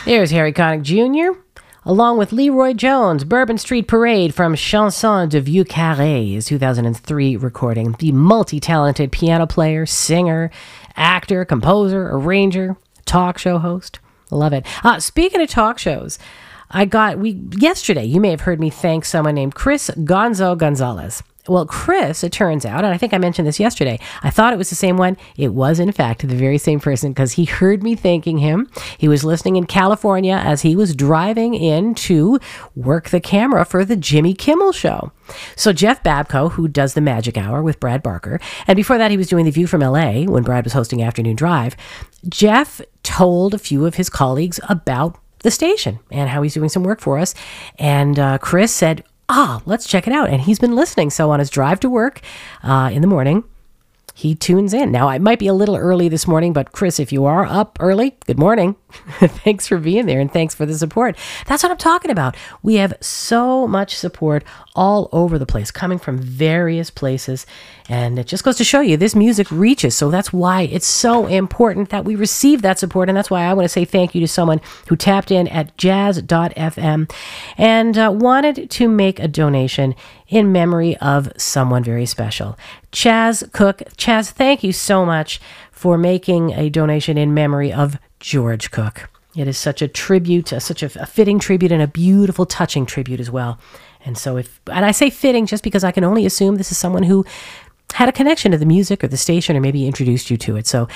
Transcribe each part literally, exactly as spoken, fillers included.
There's Harry Connick Junior, along with Leroy Jones, Bourbon Street Parade from Chanson de Vieux Carré, his two thousand three recording. The multi-talented piano player, singer, actor, composer, arranger, talk show host. Love it. Uh, speaking of talk shows, I got, we yesterday, you may have heard me thank someone named Chris Gonzo Gonzalez. Well, Chris, it turns out, and I think I mentioned this yesterday, I thought it was the same one. It was, in fact, the very same person because he heard me thanking him. He was listening in California as he was driving in to work the camera for the Jimmy Kimmel Show. So Jeff Babko, who does the Magic Hour with Brad Barker, and before that he was doing The View from L A when Brad was hosting Afternoon Drive, Jeff told a few of his colleagues about the station and how he's doing some work for us. And uh, Chris said, ah, let's check it out. And he's been listening. So on his drive to work uh, in the morning, he tunes in. Now, it might be a little early this morning, but Chris, if you are up early, good morning. Thanks for being there and thanks for the support. That's what I'm talking about. We have so much support all over the place, coming from various places. And it just goes to show you this music reaches. So that's why it's so important that we receive that support. And that's why I want to say thank you to someone who tapped in at jazz dot f m and uh, wanted to make a donation in memory of someone very special. Chaz Cook. Chaz, thank you so much for making a donation in memory of George Cook. It is such a tribute, uh, such a, a fitting tribute and a beautiful, touching tribute as well. And so if, and I say fitting just because I can only assume this is someone who had a connection to the music or the station or maybe introduced you to it. So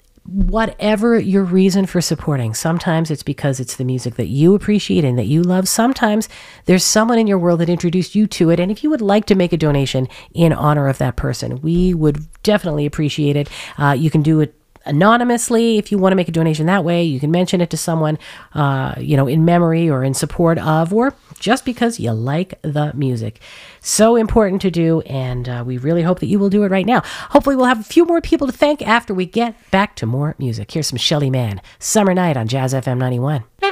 whatever your reason for supporting, sometimes it's because it's the music that you appreciate and that you love. Sometimes there's someone in your world that introduced you to it. And if you would like to make a donation in honor of that person, we would definitely appreciate it. Uh, you can do it anonymously. If you want to make a donation that way, you can mention it to someone, uh, you know, in memory or in support of, or just because you like the music. So important to do, and uh, we really hope that you will do it right now. Hopefully we'll have a few more people to thank after we get back to more music. Here's some Shelly Manne, Summer Night on Jazz F M ninety-one.